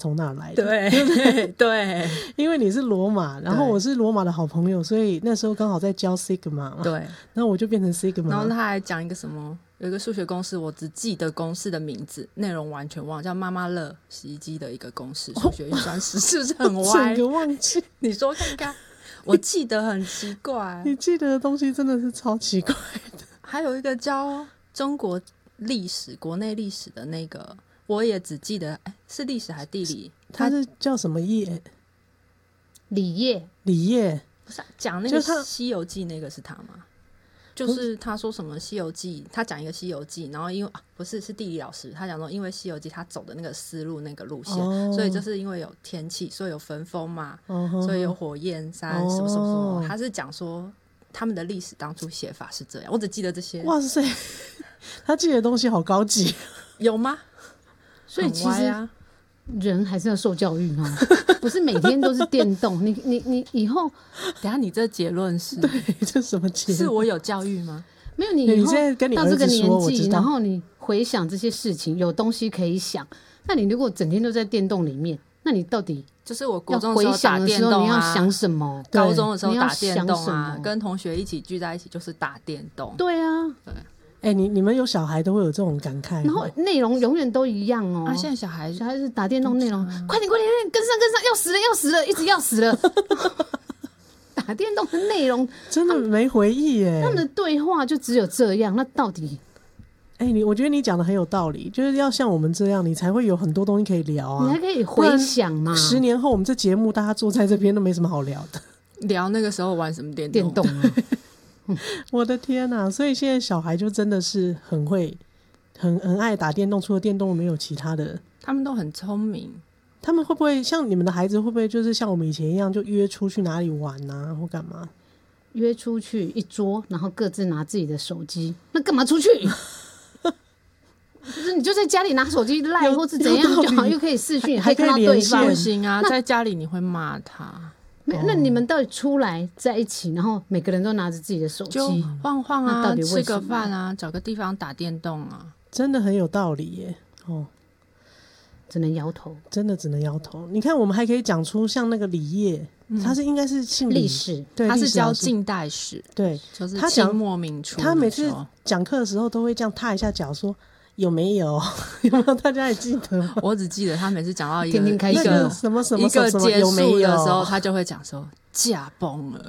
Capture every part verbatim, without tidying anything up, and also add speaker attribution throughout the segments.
Speaker 1: 从那来的，
Speaker 2: 对对对，
Speaker 1: 因为你是罗马，然后我是罗马的好朋友，所以那时候刚好在教 Sigma 嘛，
Speaker 2: 对，
Speaker 1: 然后我就变成 Sigma，
Speaker 2: 然后他还讲一个什么，有一个数学公式，我只记得公式的名字，内容完全忘了，叫妈妈乐洗衣机的一个公式，数学运算式，是不是很歪？
Speaker 1: 整个忘记，
Speaker 2: 你说看看，我记得很奇怪，
Speaker 1: 你记得的东西真的是超奇怪的。
Speaker 2: 还有一个教中国历史、国内历史的那个，我也只记得，哎，是历史还是地理？
Speaker 1: 他是叫什么业？
Speaker 3: 李业，
Speaker 1: 李业
Speaker 2: 不是讲那个
Speaker 1: 就是他
Speaker 2: 《西游记》那个是他吗？就是他说什么《西游记》，他讲一个《西游记》，然后因为、啊、不是是地理老师，他讲说因为《西游记》他走的那个思路那个路线，
Speaker 1: 哦
Speaker 2: 所以就是因为有天气，所以有焚风嘛，
Speaker 1: 哦
Speaker 2: 所以有火焰山、
Speaker 1: 哦
Speaker 2: 什么什么什么。他是讲说他们的历史当初写法是这样，我只记得这些。
Speaker 1: 哇塞，他记得的东西好高级，
Speaker 2: 有吗？
Speaker 3: 所以其实
Speaker 2: 很歪啊，
Speaker 3: 人还是要受教育哈，不是每天都是电动。你你你以后
Speaker 2: 等一下你这结论是
Speaker 1: 对，这什么节？
Speaker 2: 是我有教育吗？
Speaker 3: 没有你以后
Speaker 1: 你现在跟你
Speaker 3: 到这个
Speaker 1: 儿子说
Speaker 3: 年纪，
Speaker 1: 我知道
Speaker 3: 然后你回想这些事情，有东西可以想。那你如果整天都在电动里面，那你到底
Speaker 2: 就是我国
Speaker 3: 要
Speaker 2: 中的时候打
Speaker 3: 回想的时候，
Speaker 2: 电动
Speaker 3: 你要
Speaker 2: 啊，
Speaker 3: 想什么？
Speaker 2: 高中的时候
Speaker 3: 你要
Speaker 2: 打电动
Speaker 3: 想什么，
Speaker 2: 啊跟同学一起聚在一起就是打电动。
Speaker 3: 对啊，
Speaker 1: 哎、你你们有小孩都会有这种感慨，
Speaker 3: 然后内容永远都一样哦。
Speaker 2: 啊，现在小孩
Speaker 3: 小孩子打电动内容，快点快点跟上跟上，要死了要死了，一直要死了。打电动的内容，
Speaker 1: 真的没回忆耶。
Speaker 3: 他们的对话就只有这样，那到底
Speaker 1: 哎、你我觉得你讲的很有道理，就是要像我们这样，你才会有很多东西可以聊啊
Speaker 3: 你还。可以回想嘛？
Speaker 1: 十年后我们这节目大家坐在这边都没什么好聊的。
Speaker 2: 聊那个时候玩什么电动？
Speaker 3: 电动啊，
Speaker 1: 我的天哪、所以现在小孩就真的是很会，很很爱打电动，除了电动没有其他的。
Speaker 2: 他们都很聪明。
Speaker 1: 他们会不会像你们的孩子，会不会就是像我们以前一样，就约出去哪里玩啊，或干嘛？
Speaker 3: 约出去一桌，然后各自拿自己的手机，那干嘛出去？就是你就在家里拿手机赖或是怎样就好，又可以视讯，
Speaker 1: 还可以
Speaker 3: 看到对
Speaker 1: 连线
Speaker 3: 方
Speaker 2: 不。行啊，在家里你会骂他，
Speaker 3: 没有那你们到底出来在一起，然后每个人都拿着自己的手
Speaker 2: 就
Speaker 3: 机，
Speaker 2: 晃晃啊，
Speaker 3: 那到底为
Speaker 2: 吃个
Speaker 3: 什么
Speaker 2: 饭啊，找个地方打电动啊。
Speaker 1: 真的很有道理耶。哦，
Speaker 3: 只能摇头。
Speaker 1: 真的只能摇头。你看，我们还可以讲出像那个李业，他是应该是姓李
Speaker 3: 历史
Speaker 1: 对，
Speaker 2: 他是
Speaker 1: 历史老师
Speaker 2: 教近代史，
Speaker 1: 对，
Speaker 2: 就是
Speaker 1: 他讲
Speaker 2: 清末明初的时候。
Speaker 1: 他每次讲课的时候都会这样踏一下脚说有没有有没有？大家还记得吗？
Speaker 2: 我只记得他每次讲到一个
Speaker 3: 天天开
Speaker 2: 一
Speaker 1: 那
Speaker 3: 心
Speaker 2: 个
Speaker 1: 个什么什么
Speaker 2: 一个
Speaker 1: 什么
Speaker 2: 结
Speaker 1: 有没有
Speaker 2: 束的时候，他就会讲说驾崩了。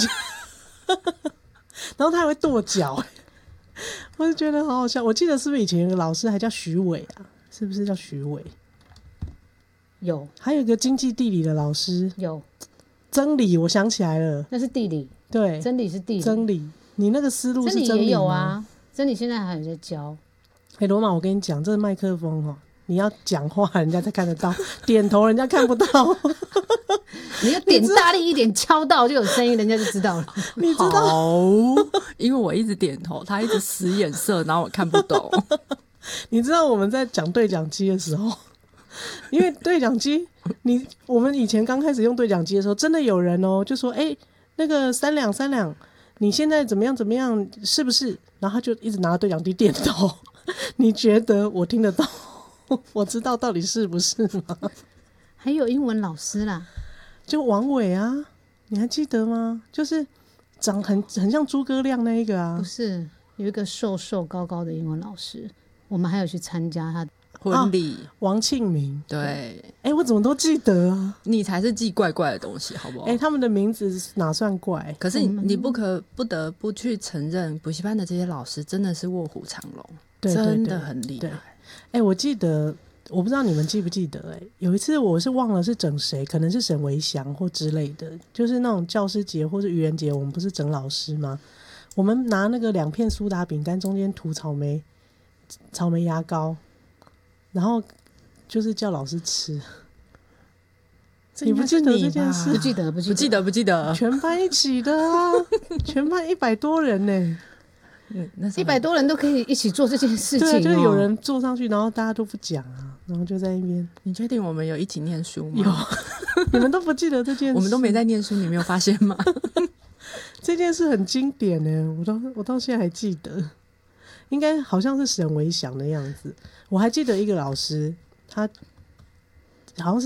Speaker 1: 然后他还会跺脚，我就觉得好好笑。我记得是不是以前有个老师还叫徐伟啊？是不是叫徐伟？
Speaker 3: 有
Speaker 1: 还有一个经济地理的老师
Speaker 3: 有，
Speaker 1: 曾理，我想起来了，
Speaker 3: 那是地理，
Speaker 1: 对，
Speaker 3: 真理是地理，
Speaker 1: 曾理，你那个思路是
Speaker 3: 真理也
Speaker 1: 真理吗？
Speaker 3: 有啊，真理现在还有在教。
Speaker 1: 哎，罗马，我跟你讲，这个麦克风哦，你要讲话，人家才看得到；点头，人家看不到。
Speaker 3: 你要点大力一点，敲到就有声音，人家就知道了。
Speaker 1: 你知道？
Speaker 2: 好，因为我一直点头，他一直使眼色，然后我看不懂。
Speaker 1: 你知道我们在讲对讲机的时候，因为对讲机，你我们以前刚开始用对讲机的时候，真的有人哦，就说：“哎、那个三两三两，你现在怎么样怎么样，是不是？”然后他就一直拿着对讲机点头。你觉得我听得到？我知道到底是不是吗？
Speaker 3: 还有英文老师啦，
Speaker 1: 就王伟啊，你还记得吗？就是长很很像诸葛亮那一个啊
Speaker 3: 不，是有一个瘦瘦高高的英文老师，我们还有去参加他的。
Speaker 2: 婚礼，
Speaker 1: 王庆明。
Speaker 2: 对，
Speaker 1: 哎、我怎么都记得啊？
Speaker 2: 你才是记怪怪的东西，好不好？
Speaker 1: 哎、他们的名字哪算怪？
Speaker 2: 可是你你不可不得不去承认，补习班的这些老师真的是卧虎藏龙，
Speaker 1: 对对对
Speaker 2: 真的很厉
Speaker 1: 对
Speaker 2: 害。
Speaker 1: 哎、我记得，我不知道你们记不记得、哎，有一次我是忘了是整谁，可能是沈维祥或之类的，就是那种教师节或是愚人节，我们不是整老师吗？我们拿那个两片苏打饼干，中间涂草莓草莓牙膏，然后就是叫老师吃。你不记得这件事
Speaker 3: 不记得，不记得，
Speaker 2: 不记得，不记得。
Speaker 1: 全班一起的啊，全班一百多人呢、
Speaker 2: 嗯，那时候
Speaker 3: 一百多人都可以一起做这件事情、
Speaker 1: 对啊，
Speaker 3: 哦，
Speaker 1: 就是有人坐上去，然后大家都不讲啊，然后就在那边。
Speaker 2: 你确定我们有一起念书吗？
Speaker 1: 有，你们都不记得这件事？
Speaker 2: 我们都没在念书，你没有发现吗？
Speaker 1: 这件事很经典呢，我到我到现在还记得，应该好像是沈维祥的样子。我还记得一个老师，他好像是。